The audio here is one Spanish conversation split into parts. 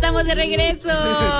estamos de regreso.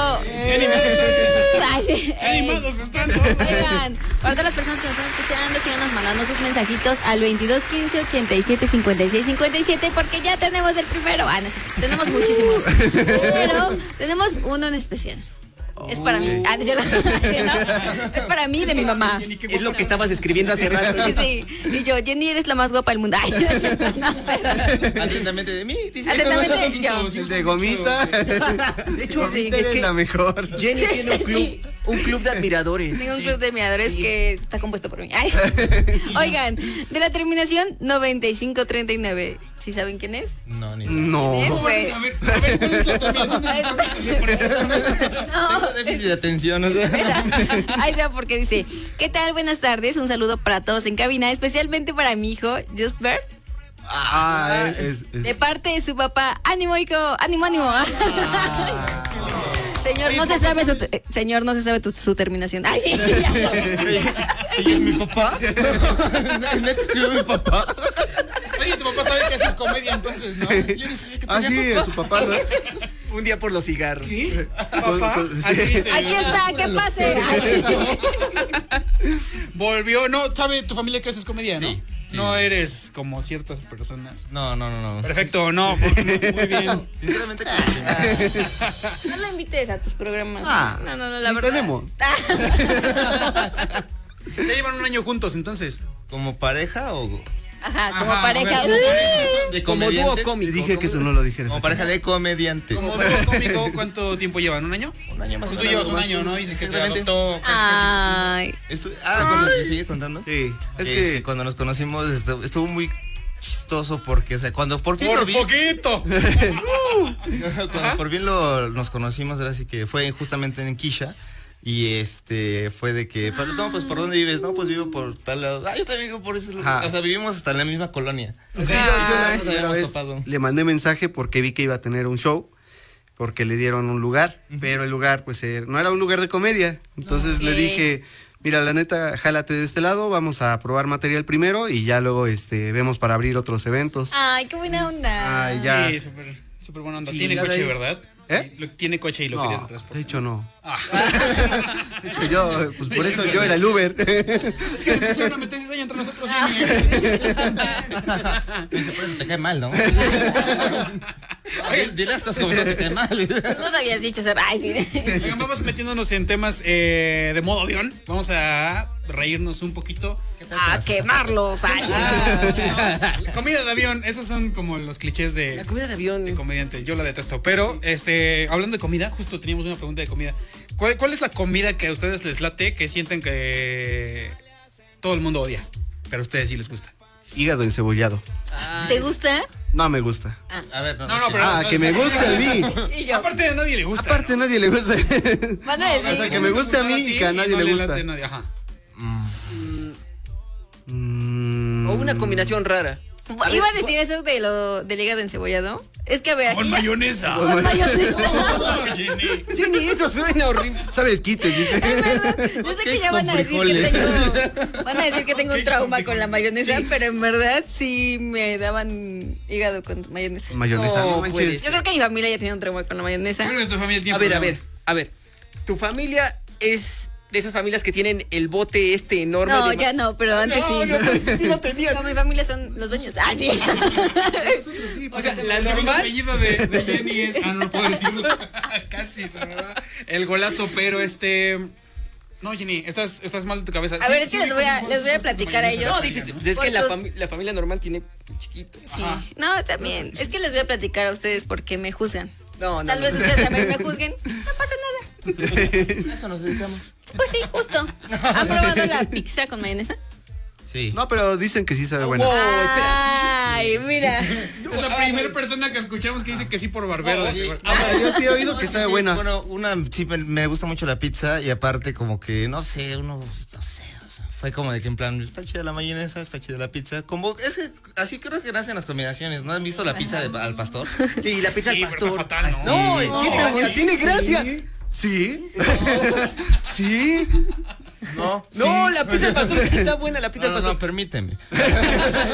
Animados están. Oigan, para todas las personas que nos están escuchando, síganos mandando sus mensajitos al 2215 87 56 57 porque ya tenemos el primero. No sé, tenemos muchísimos, pero tenemos uno en especial. Es para mí. ¿No? Es para mí de mi mamá. Es lo que estabas escribiendo hace rato. Sí. Y yo, Jenny, eres la más guapa del mundo. Ay, no sé. Atentamente de mí. Dice. Atentamente yo. El de Gomita. De hecho, Sí, es Es que la mejor. Jenny tiene Sí. un club de admiradores. Tengo un club de admiradores que está compuesto por mí. Ay. Oigan, de la terminación 9539. ¿Sí saben quién es? No, ni No. ¿Quién es, güey? A ver, ¿cuál es la terminación de No, Tengo déficit de atención. O sea. espera. Ahí está porque dice, ¿qué tal? Buenas tardes, un saludo para todos en cabina, especialmente para mi hijo, Justbert, de parte de su papá. ¡Ánimo, hijo! ¡Ánimo, ánimo! Señor, no se sabe señor, no se sabe su terminación. Ay, sí. ¿Y es mi papá? ¿Neta escribió mi papá? Oye, tu papá sabe que haces comedia entonces, ¿no? Yo no sabía que Ah, sí, es su papá, ¿no? Un día por los cigarros. ¿Qué? Con- ¿Papá? con- Así dice. Aquí está, ¿qué pase? Ay, Volvió. No, ¿sabe tu familia que haces comedia, no? Sí, sí. No eres como ciertas personas. No. Perfecto, no. Muy bien. Sinceramente, no lo invites a tus programas. No, la ni verdad. tenemos. Ya llevan un año juntos, entonces. ¿como pareja o Ajá, como Ajá, pareja. a ver, de como comediante? dúo cómico? Le dije que eso no lo dijeras. Como pareja de comediante. Como dúo cómico, ¿cuánto tiempo llevan? ¿Un año? Un año más o Tú menos, llevas un más año, o ¿no? menos. Dices que te Exactamente. adoptó Ay. Bueno, ¿te sigue contando? Sí. Es que Cuando nos conocimos estuvo muy chistoso porque, o sea, cuando por fin lo Por vi, poquito. cuando por fin nos conocimos, era así que fue justamente en Quisha. Y fue de que, no, pues ¿por dónde vives? No, pues vivo por tal lado. Yo también vivo por ese lado. Ajá. O sea, vivimos hasta en la misma colonia. o sea, yo la Nos primera habíamos vez topado. le mandé mensaje porque vi que iba a tener un show, porque le dieron un lugar, pero el lugar pues no era un lugar de comedia. Entonces le Ok. dije, mira, la neta, jálate de este lado, vamos a probar material primero y ya luego vemos para abrir otros eventos. Ay, qué buena onda. Ay, ya. Sí, súper buena onda. Sí, Tiene ya de coche, ahí- ¿verdad? ¿Eh? Tiene coche y lo querías No, transportar. de hecho no. Ah. De hecho yo, pues por eso yo era el Uber. Es que me pusieron a meter cizaña entre nosotros. Dice, por eso te cae mal, ¿no? Dile las cosas como son, te cae mal. No nos habías dicho ser. Ay, sí. Oigan, vamos metiéndonos en temas de modo avión. Vamos a reírnos un poquito. A quemarlos. Ay. Comida de avión, esos son como los clichés de La comida de avión. comediante. Yo la detesto. Pero, hablando de comida, justo teníamos una pregunta de comida. ¿Cuál es la comida que a ustedes les late, que sienten que todo el mundo odia, pero a ustedes sí les gusta? Hígado encebollado. ¿Te gusta? No me gusta. A ver, No, pero Que me guste a mí. Y yo. aparte de nadie le gusta. Aparte a nadie le gusta. Van a decir. O sea, que me guste a mí y que a nadie no le gusta. late a nadie, ajá. O una combinación rara. Iba a decir eso del hígado encebollado. Es que a ver, Con aquí. mayonesa. Con mayonesa. Jenny. Jenny, eso suena horrible. ¿Sabes quites? Dice. Es verdad, yo sé que ya van a decir que tengo un trauma con la mayonesa, pero en verdad sí me daban hígado con mayonesa. Mayonesa, No, no manches. puede ser. Yo creo que mi familia ya tiene un trauma con la mayonesa. Yo creo que tu familia tiene A ver. problemas. Tu familia es de esas familias que tienen el bote enorme. No, de ya no, pero antes sí. pero sí lo tenían. Como mi familia son los dueños. Ah, sí. O sea, la El segundo normal. apellido de Jenny es. No puedo decirlo. Casi se me va. El golazo, pero No, Jenny, estás mal de tu cabeza. A ver, es que les voy a platicar a ellos. No, dices, pues es Por que tus- la familia normal tiene chiquito. Sí. Ajá. No, también. Es que les voy a platicar a ustedes porque me juzgan. No, Tal vez ustedes también me juzguen. No pasa nada. A eso nos dedicamos. Pues sí, justo. ¿Han probado la pizza con mayonesa? Sí. No, pero dicen que sí sabe buena. Wow, espera. Ay, mira. Es la primera persona que escuchamos que dice que sí por barbero. Oh, sí. Yo sí he oído que sabe buena. Bueno, sí me gusta mucho la pizza y aparte como que, no sé, o sea, fue como de que en plan, está chida la mayonesa, está chida la pizza. Como, es que así creo que nacen las combinaciones, ¿no? ¿Han visto la pizza al pastor? Sí, la pizza Sí, al pero pastor. está fatal, ¿no? No, tiene gracia, tiene gracia. Sí. Sí. No, la pizza al pastor está buena, la pizza al pastor. No, permíteme.